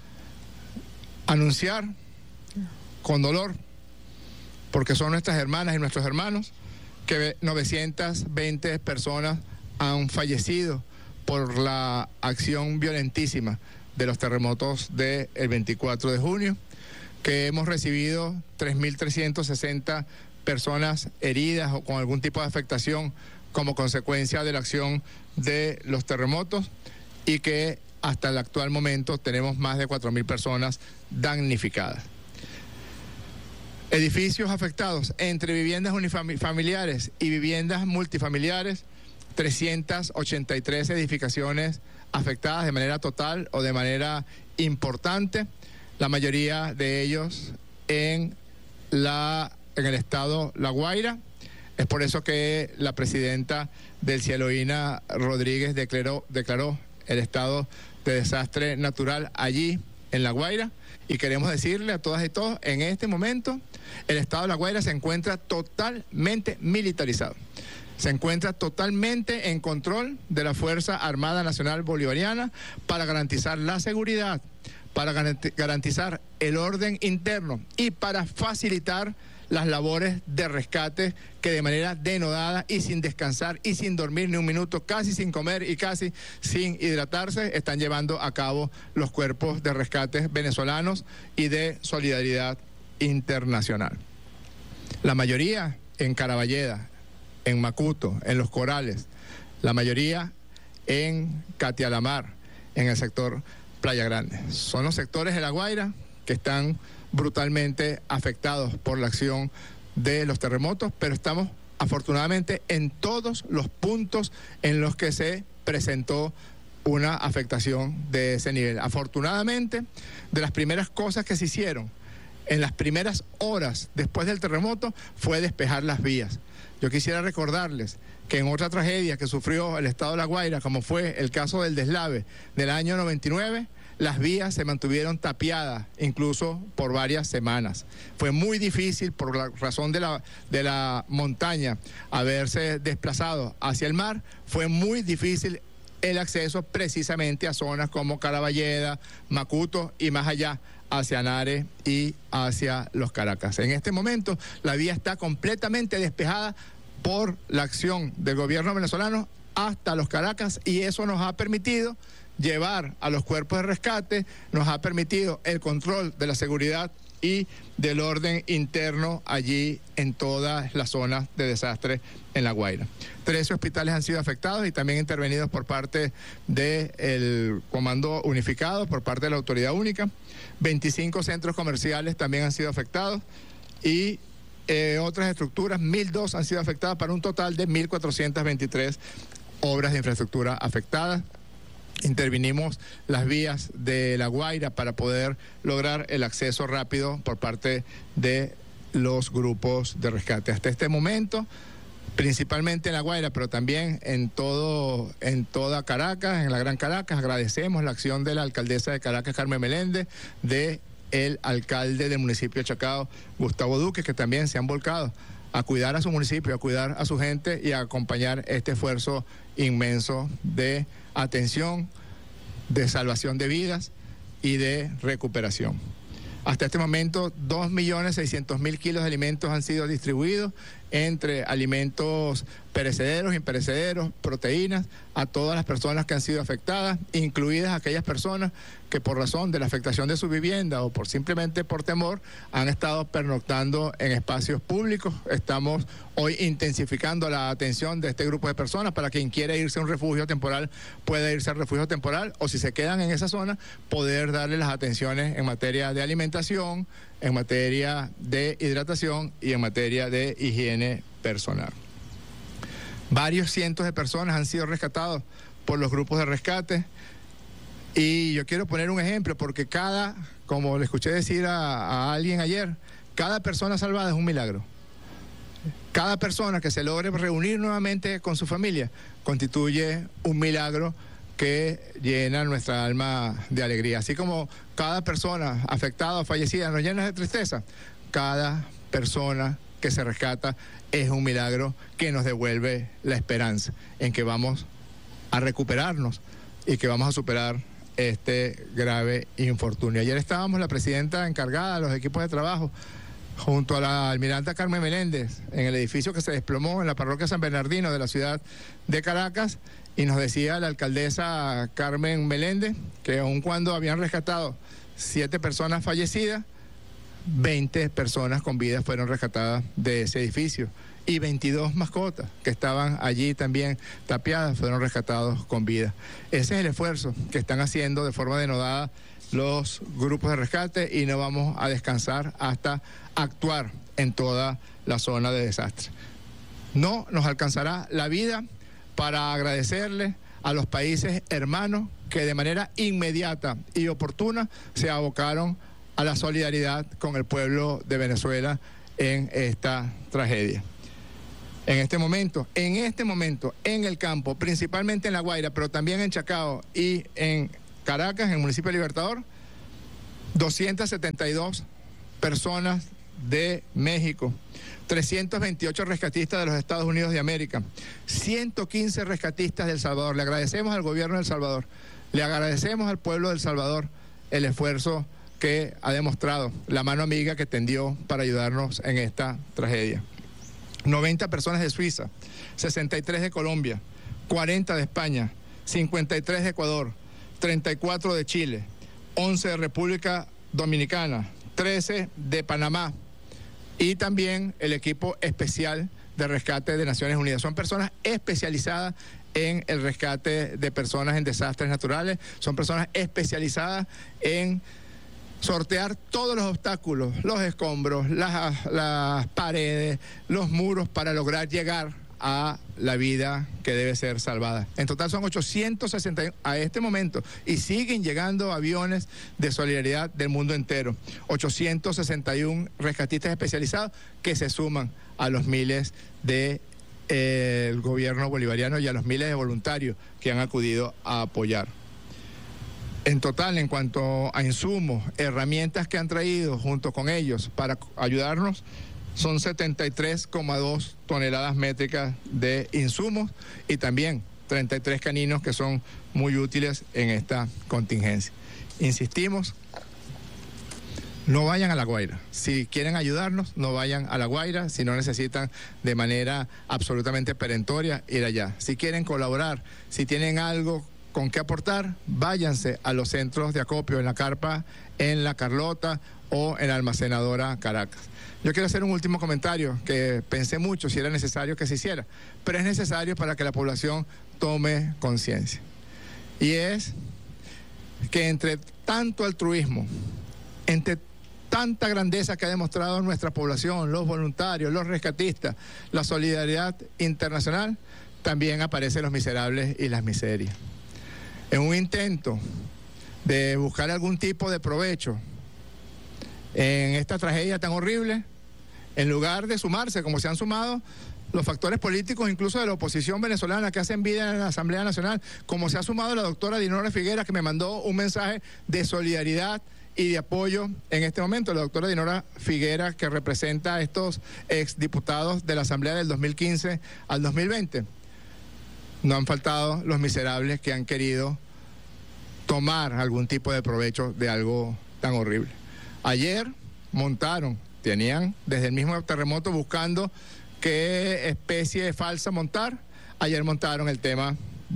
anunciar con dolor, porque son nuestras hermanas y nuestros hermanos, que 920 personas han fallecido por la acción violentísima de los terremotos del 24 de junio, que hemos recibido 3.360 personas heridas o con algún tipo de afectación como consecuencia de la acción de los terremotos y que hasta el actual momento tenemos más de 4.000 personas damnificadas. Edificios afectados entre viviendas unifamiliares y viviendas multifamiliares, 383 edificaciones afectadas de manera total o de manera importante, la mayoría de ellos en el estado La Guaira. Es por eso que la presidenta del Cielo-Ina Rodríguez declaró el estado de desastre natural allí en La Guaira, y queremos decirle a todas y todos, en este momento el estado de La Guaira se encuentra totalmente militarizado. Se encuentra totalmente en control de la Fuerza Armada Nacional Bolivariana para garantizar la seguridad, para garantizar el orden interno y para facilitar las labores de rescate que de manera denodada y sin descansar y sin dormir ni un minuto, casi sin comer y casi sin hidratarse, están llevando a cabo los cuerpos de rescate venezolanos y de solidaridad internacional. La mayoría en Caraballeda, en Macuto, en Los Corales, la mayoría en Catialamar, en el sector Playa Grande. Son los sectores de La Guaira que están brutalmente afectados por la acción de los terremotos, pero estamos afortunadamente en todos los puntos en los que se presentó una afectación de ese nivel. Afortunadamente, de las primeras cosas que se hicieron en las primeras horas después del terremoto fue despejar las vías. Yo quisiera recordarles que en otra tragedia que sufrió el estado de La Guaira, como fue el caso del deslave del año 99, las vías se mantuvieron tapiadas incluso por varias semanas. Fue muy difícil, por la razón de la montaña, haberse desplazado hacia el mar. Fue muy difícil el acceso precisamente a zonas como Caraballeda, Macuto y más allá, hacia Nare y hacia Los Caracas. En este momento la vía está completamente despejada por la acción del gobierno venezolano hasta Los Caracas, y eso nos ha permitido llevar a los cuerpos de rescate, nos ha permitido el control de la seguridad y del orden interno allí en todas las zonas de desastre en La Guaira. 13 hospitales han sido afectados y también intervenidos por parte del Comando Unificado, por parte de la Autoridad Única. 25 centros comerciales también han sido afectados y otras estructuras, 1.002 han sido afectadas, para un total de 1.423 obras de infraestructura afectadas. Intervinimos las vías de La Guaira para poder lograr el acceso rápido por parte de los grupos de rescate. Hasta este momento, principalmente en La Guaira, pero también en toda Caracas, en la Gran Caracas, agradecemos la acción de la alcaldesa de Caracas, Carmen Meléndez, de el alcalde del municipio de Chacao, Gustavo Duque, que también se han volcado a cuidar a su municipio, a cuidar a su gente y a acompañar este esfuerzo inmenso de atención, de salvación de vidas y de recuperación. Hasta este momento, 2.600.000 kilos de alimentos han sido distribuidos entre alimentos perecederos, imperecederos, proteínas, a todas las personas que han sido afectadas, incluidas aquellas personas que por razón de la afectación de su vivienda o simplemente por temor han estado pernoctando en espacios públicos. Estamos hoy intensificando la atención de este grupo de personas para quien quiera irse a un refugio temporal pueda irse al refugio temporal, o si se quedan en esa zona, poder darle las atenciones en materia de alimentación, en materia de hidratación y en materia de higiene personal. Varios cientos de personas han sido rescatados por los grupos de rescate, y yo quiero poner un ejemplo porque como le escuché decir a alguien ayer, cada persona salvada es un milagro. Cada persona que se logre reunir nuevamente con su familia constituye un milagro que llena nuestra alma de alegría. Así como cada persona afectada o fallecida nos llena de tristeza, cada persona que se rescata es un milagro que nos devuelve la esperanza en que vamos a recuperarnos y que vamos a superar este grave infortunio. Ayer estábamos la presidenta encargada de los equipos de trabajo junto a la almiranta Carmen Meléndez en el edificio que se desplomó en la parroquia San Bernardino de la ciudad de Caracas, y nos decía la alcaldesa Carmen Meléndez que aun cuando habían rescatado 7 personas fallecidas, 20 personas con vida fueron rescatadas de ese edificio, y 22 mascotas que estaban allí también tapiadas fueron rescatados con vida. Ese es el esfuerzo que están haciendo de forma denodada los grupos de rescate y no vamos a descansar hasta actuar en toda la zona de desastre. No nos alcanzará la vida para agradecerle a los países hermanos que de manera inmediata y oportuna se abocaron a la solidaridad con el pueblo de Venezuela en esta tragedia. En este momento, en el campo, principalmente en La Guaira, pero también en Chacao y en Caracas, en el municipio de Libertador, 272 personas de México, 328 rescatistas de los Estados Unidos de América, 115 rescatistas de El Salvador. Le agradecemos al gobierno de El Salvador, le agradecemos al pueblo de El Salvador el esfuerzo que ha demostrado, la mano amiga que tendió para ayudarnos en esta tragedia. 90 personas de Suiza, 63 de Colombia, 40 de España, 53 de Ecuador, 34 de Chile, 11 de República Dominicana, 13 de Panamá y también el equipo especial de rescate de Naciones Unidas. Son personas especializadas en el rescate de personas en desastres naturales, son personas especializadas en sortear todos los obstáculos, los escombros, las paredes, los muros para lograr llegar a la vida que debe ser salvada. En total son 861 a este momento y siguen llegando aviones de solidaridad del mundo entero. 861 rescatistas especializados que se suman a los miles de el gobierno bolivariano y a los miles de voluntarios que han acudido a apoyar. En total, en cuanto a insumos, herramientas que han traído junto con ellos para ayudarnos, son 73,2 toneladas métricas de insumos y también 33 caninos que son muy útiles en esta contingencia. Insistimos, no vayan a La Guaira. Si quieren ayudarnos, no vayan a La Guaira. Si no necesitan de manera absolutamente perentoria, ir allá. Si quieren colaborar, si tienen algo con qué aportar, váyanse a los centros de acopio en La Carpa, en La Carlota o en la almacenadora Caracas. Yo quiero hacer un último comentario que pensé mucho si era necesario que se hiciera, pero es necesario para que la población tome conciencia. Y es que entre tanto altruismo, entre tanta grandeza que ha demostrado nuestra población, los voluntarios, los rescatistas, la solidaridad internacional, también aparecen los miserables y las miserias. En un intento de buscar algún tipo de provecho en esta tragedia tan horrible, en lugar de sumarse, como se han sumado los factores políticos, incluso de la oposición venezolana que hacen vida en la Asamblea Nacional, como se ha sumado la doctora Dinora Figuera, que me mandó un mensaje de solidaridad y de apoyo en este momento. La doctora Dinora Figuera, que representa a estos exdiputados de la Asamblea del 2015 al 2020. No han faltado los miserables que han querido tomar algún tipo de provecho de algo tan horrible. Ayer tenían desde el mismo terremoto buscando qué especie de falsa montar. Ayer montaron el tema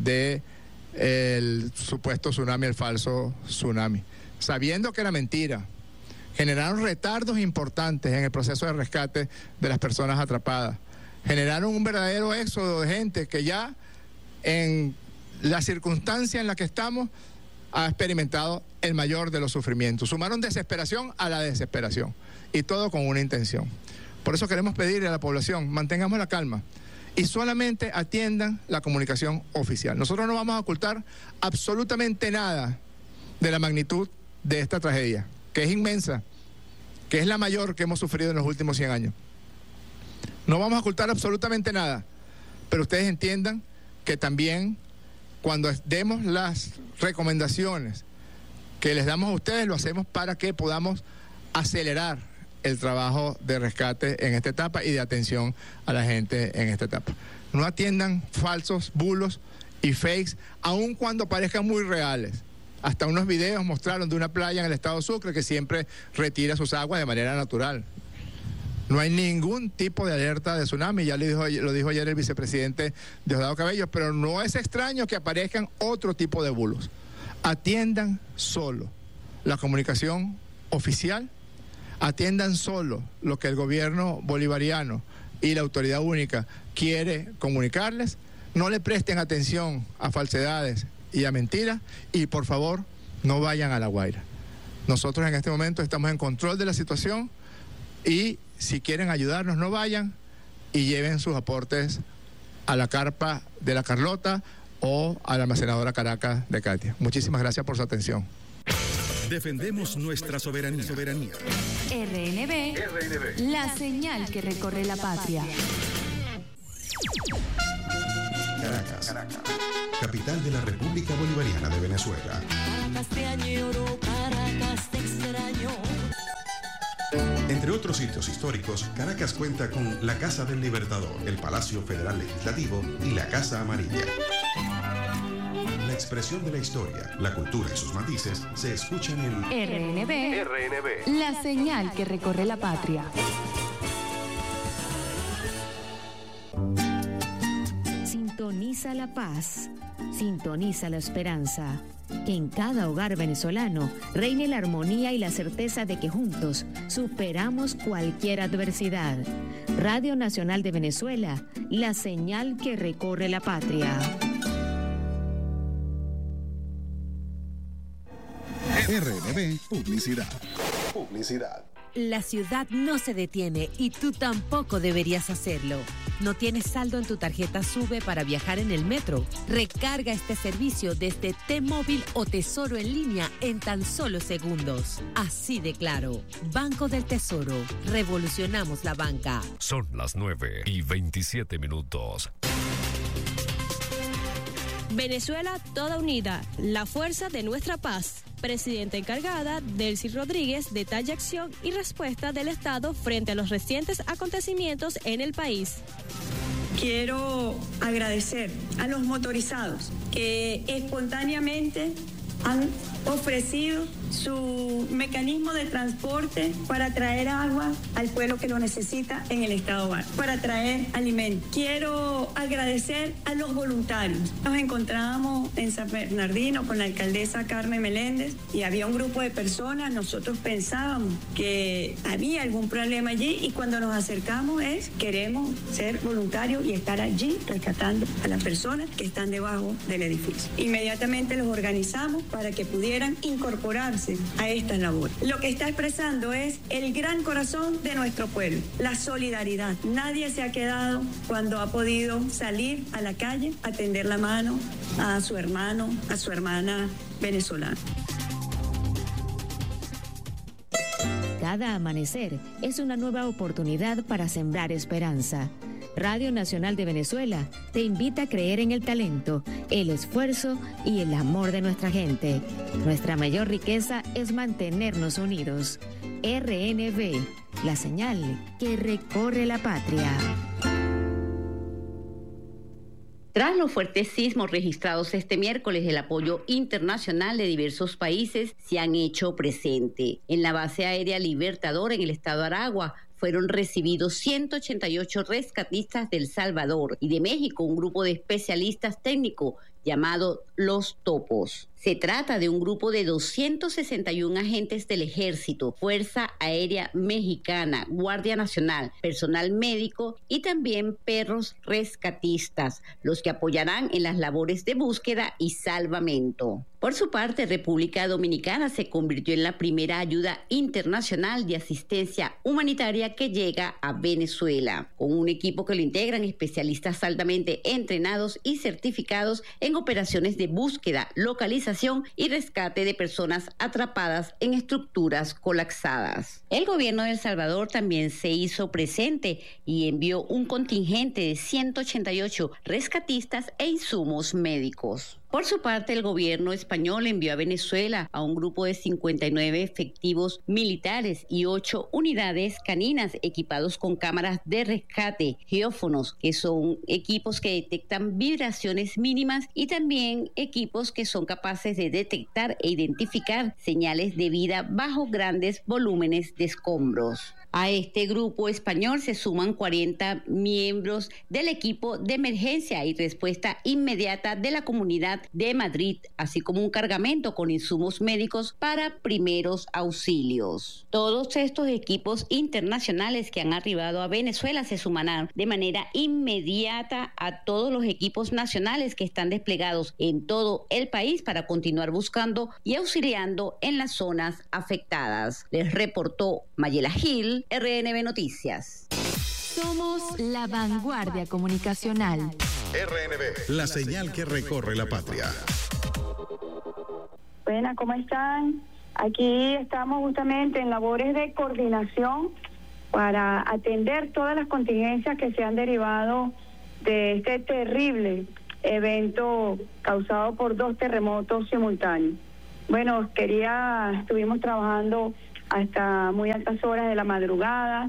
del supuesto tsunami, el falso tsunami, sabiendo que era mentira. Generaron retardos importantes en el proceso de rescate de las personas atrapadas. Generaron un verdadero éxodo de gente que ya en la circunstancia en la que estamos ha experimentado el mayor de los sufrimientos. Sumaron desesperación a la desesperación y todo con una intención. Por eso queremos pedirle a la población, mantengamos la calma y solamente atiendan la comunicación oficial. Nosotros no vamos a ocultar absolutamente nada de la magnitud de esta tragedia, que es inmensa, que es la mayor que hemos sufrido en los últimos 100 años. No vamos a ocultar absolutamente nada, pero ustedes entiendan que también cuando demos las recomendaciones que les damos a ustedes, lo hacemos para que podamos acelerar el trabajo de rescate en esta etapa y de atención a la gente en esta etapa. No atiendan falsos bulos y fakes, aun cuando parezcan muy reales. Hasta unos videos mostraron de una playa en el estado Sucre que siempre retira sus aguas de manera natural. No hay ningún tipo de alerta de tsunami, ya lo dijo ayer el vicepresidente Diosdado Cabello, pero no es extraño que aparezcan otro tipo de bulos. Atiendan solo la comunicación oficial, atiendan solo lo que el gobierno bolivariano y la autoridad única quiere comunicarles, no le presten atención a falsedades y a mentiras y por favor no vayan a La Guaira. Nosotros en este momento estamos en control de la situación y si quieren ayudarnos, no vayan y lleven sus aportes a la carpa de la Carlota o a la almacenadora Caracas de Katia. Muchísimas gracias por su atención. Defendemos nuestra soberanía. RNB, la señal que recorre la patria. Caracas, capital de la República Bolivariana de Venezuela. Caracas te añoro, Caracas te extraño. Entre otros sitios históricos, Caracas cuenta con la Casa del Libertador, el Palacio Federal Legislativo y la Casa Amarilla. La expresión de la historia, la cultura y sus matices se escuchan en RNB, la señal que recorre la patria. Sintoniza la paz, sintoniza la esperanza. Que en cada hogar venezolano reine la armonía y la certeza de que juntos superamos cualquier adversidad. Radio Nacional de Venezuela, la señal que recorre la patria. RNB Publicidad. La ciudad no se detiene y tú tampoco deberías hacerlo. ¿No tienes saldo en tu tarjeta SUBE para viajar en el metro? Recarga este servicio desde T-Móvil o Tesoro en línea en tan solo segundos. Así de claro. Banco del Tesoro. Revolucionamos la banca. Son las 9:27. Venezuela toda unida, la fuerza de nuestra paz. Presidenta encargada, Delcy Rodríguez, detalla acción y respuesta del Estado frente a los recientes acontecimientos en el país. Quiero agradecer a los motorizados que espontáneamente han ofrecido su mecanismo de transporte para traer agua al pueblo que lo necesita en el estado Vargas, para traer alimentos. Quiero agradecer a los voluntarios. Nos encontrábamos en San Bernardino con la alcaldesa Carmen Meléndez y había un grupo de personas. Nosotros pensábamos que había algún problema allí y cuando nos acercamos queremos ser voluntarios y estar allí rescatando a las personas que están debajo del edificio. Inmediatamente los organizamos para que pudieran incorporarse a esta labor. Lo que está expresando es el gran corazón de nuestro pueblo, la solidaridad. Nadie se ha quedado cuando ha podido salir a la calle a tender la mano a su hermano, a su hermana venezolana. Cada amanecer es una nueva oportunidad para sembrar esperanza. Radio Nacional de Venezuela te invita a creer en el talento, el esfuerzo y el amor de nuestra gente. Nuestra mayor riqueza es mantenernos unidos. RNB, la señal que recorre la patria. Tras los fuertes sismos registrados este miércoles, el apoyo internacional de diversos países se han hecho presente. En la base aérea Libertador, en el estado Aragua, fueron recibidos 188 rescatistas de El Salvador y de México, un grupo de especialistas técnicos llamado Los Topos. Se trata de un grupo de 261 agentes del Ejército, Fuerza Aérea Mexicana, Guardia Nacional, personal médico y también perros rescatistas, los que apoyarán en las labores de búsqueda y salvamento. Por su parte, República Dominicana se convirtió en la primera ayuda internacional de asistencia humanitaria que llega a Venezuela, con un equipo que lo integran especialistas altamente entrenados y certificados en operaciones de búsqueda, localización y rescate de personas atrapadas en estructuras colapsadas. El gobierno de El Salvador también se hizo presente y envió un contingente de 188 rescatistas e insumos médicos. Por su parte, el gobierno español envió a Venezuela a un grupo de 59 efectivos militares y 8 unidades caninas equipados con cámaras de rescate, geófonos, que son equipos que detectan vibraciones mínimas, y también equipos que son capaces de detectar e identificar señales de vida bajo grandes volúmenes de escombros. A este grupo español se suman 40 miembros del equipo de emergencia y respuesta inmediata de la comunidad de Madrid, así como un cargamento con insumos médicos para primeros auxilios. Todos estos equipos internacionales que han arribado a Venezuela se sumarán de manera inmediata a todos los equipos nacionales que están desplegados en todo el país para continuar buscando y auxiliando en las zonas afectadas. Les reportó Mayela Gil, RNB Noticias. Somos la vanguardia comunicacional. RNB, la señal que recorre la patria. Buenas, ¿cómo están? Aquí estamos justamente en labores de coordinación para atender todas las contingencias que se han derivado de este terrible evento causado por 2 terremotos simultáneos. Bueno, estuvimos trabajando hasta muy altas horas de la madrugada,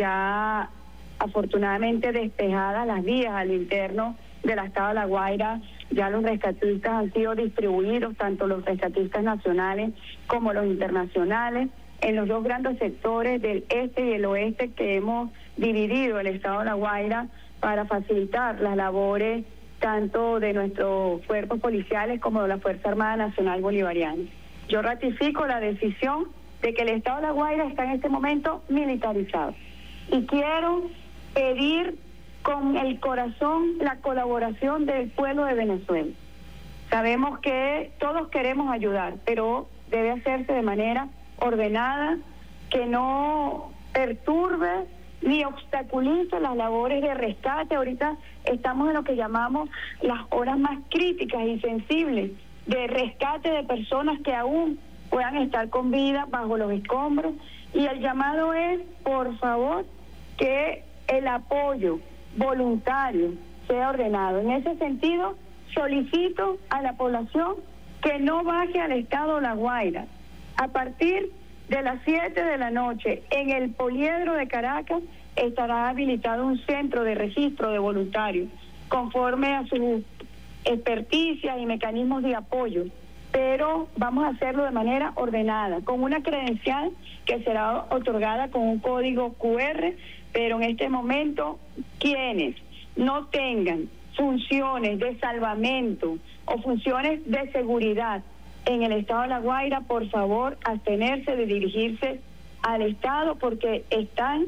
ya afortunadamente despejadas las vías al interno del estado de La Guaira. Ya los rescatistas han sido distribuidos, tanto los rescatistas nacionales como los internacionales, en los 2 grandes sectores del este y el oeste que hemos dividido el estado de La Guaira para facilitar las labores tanto de nuestros cuerpos policiales como de la Fuerza Armada Nacional Bolivariana. Yo ratifico la decisión de que el estado de La Guaira está en este momento militarizado. Y quiero pedir con el corazón la colaboración del pueblo de Venezuela. Sabemos que todos queremos ayudar, pero debe hacerse de manera ordenada, que no perturbe ni obstaculice las labores de rescate. Ahorita estamos en lo que llamamos las horas más críticas y sensibles de rescate de personas que aún puedan estar con vida bajo los escombros, y el llamado es, por favor, que el apoyo voluntario sea ordenado. En ese sentido, solicito a la población que no baje al estado de La Guaira. A partir de las 7 de la noche, en el Poliedro de Caracas, estará habilitado un centro de registro de voluntarios, conforme a su experticia y mecanismos de apoyo. Pero vamos a hacerlo de manera ordenada, con una credencial que será otorgada con un código QR, pero en este momento, quienes no tengan funciones de salvamento o funciones de seguridad en el estado de La Guaira, por favor, abstenerse de dirigirse al estado, porque están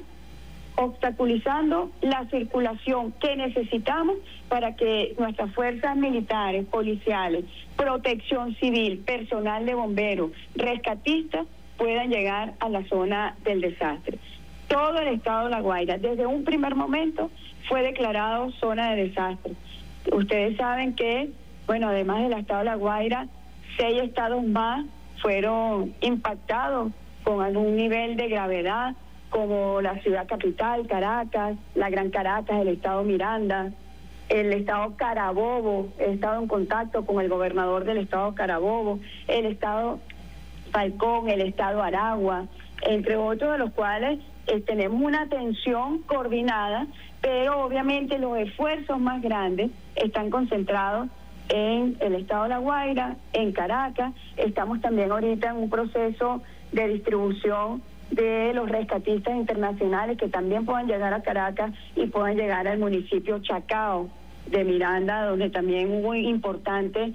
obstaculizando la circulación que necesitamos para que nuestras fuerzas militares, policiales, protección civil, personal de bomberos, rescatistas puedan llegar a la zona del desastre. Todo el estado de La Guaira, desde un primer momento, fue declarado zona de desastre. Ustedes saben que, además del estado de La Guaira, 6 estados más fueron impactados con algún nivel de gravedad, como la ciudad capital, Caracas, la Gran Caracas, el estado Miranda, el estado Carabobo. He estado en contacto con el gobernador del estado Carabobo, el estado Falcón, el estado Aragua, entre otros, de los cuales tenemos una atención coordinada, pero obviamente los esfuerzos más grandes están concentrados en el estado de La Guaira, en Caracas. Estamos también ahorita en un proceso de distribución de los rescatistas internacionales que también puedan llegar a Caracas y puedan llegar al municipio Chacao de Miranda, donde también hubo importantes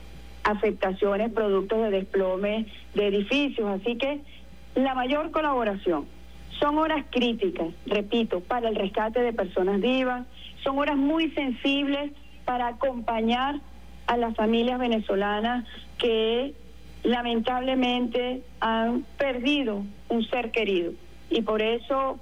afectaciones producto de desplome de edificios. Así que la mayor colaboración. Son horas críticas, repito, para el rescate de personas vivas, son horas muy sensibles para acompañar a las familias venezolanas que lamentablemente han perdido un ser querido. Y por eso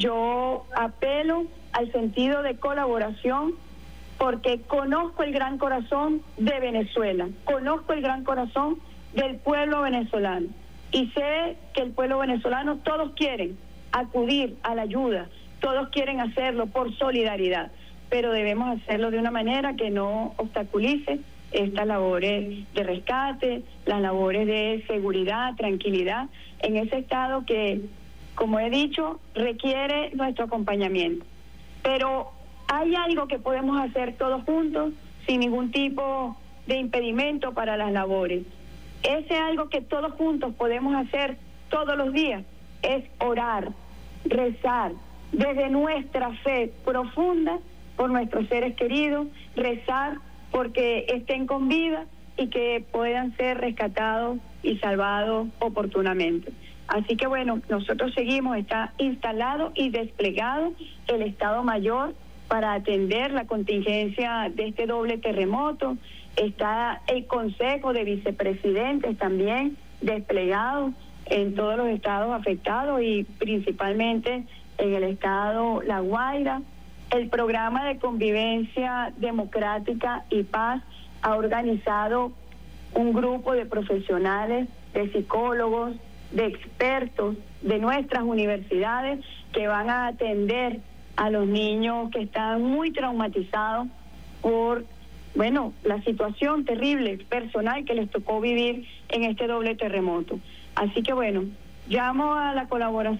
yo apelo al sentido de colaboración, porque conozco el gran corazón de Venezuela, conozco el gran corazón del pueblo venezolano, y sé que el pueblo venezolano, todos quieren acudir a la ayuda, todos quieren hacerlo por solidaridad, pero debemos hacerlo de una manera que no obstaculice estas labores de rescate, las labores de seguridad, tranquilidad, en ese estado que, como he dicho, requiere nuestro acompañamiento. Pero hay algo que podemos hacer todos juntos, sin ningún tipo de impedimento para las labores. Ese algo que todos juntos podemos hacer todos los días es orar, rezar, desde nuestra fe profunda por nuestros seres queridos, rezar porque estén con vida y que puedan ser rescatados y salvados oportunamente. Así que bueno, nosotros seguimos, está instalado y desplegado el Estado Mayor para atender la contingencia de este doble terremoto. Está el Consejo de Vicepresidentes también desplegado en todos los estados afectados y principalmente en el estado La Guaira. El programa de convivencia democrática y paz ha organizado un grupo de profesionales, de psicólogos, de expertos de nuestras universidades que van a atender a los niños que están muy traumatizados por, bueno, la situación terrible personal que les tocó vivir en este doble terremoto. Así que bueno, llamo a la colaboración